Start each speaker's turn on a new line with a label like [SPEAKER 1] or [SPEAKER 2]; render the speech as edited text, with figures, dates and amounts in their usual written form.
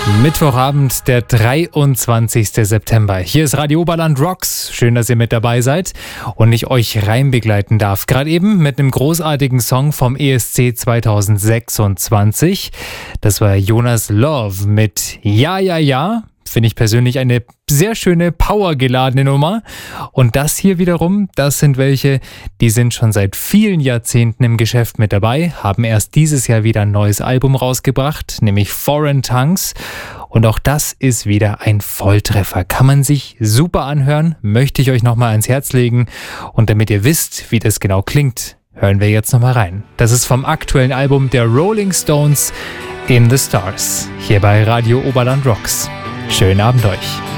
[SPEAKER 1] Mittwochabend, der 23. September. Hier ist Radio Oberland Rocks. Schön, dass ihr mit dabei seid und ich euch rein begleiten darf. Gerade eben mit einem großartigen Song vom ESC 2026. Das war Jonas Love mit Ja, ja, ja. Finde ich persönlich eine sehr schöne, powergeladene Nummer. Und das hier wiederum, das sind welche, die sind schon seit vielen Jahrzehnten im Geschäft mit dabei, haben erst dieses Jahr wieder ein neues Album rausgebracht, nämlich Foreign Tongues. Und auch das ist wieder ein Volltreffer. Kann man sich super anhören, möchte ich euch nochmal ans Herz legen. Und damit ihr wisst, wie das genau klingt, hören wir jetzt nochmal rein. Das ist vom aktuellen Album der Rolling Stones, In the Stars, hier bei Radio Oberland Rocks. Schönen Abend euch.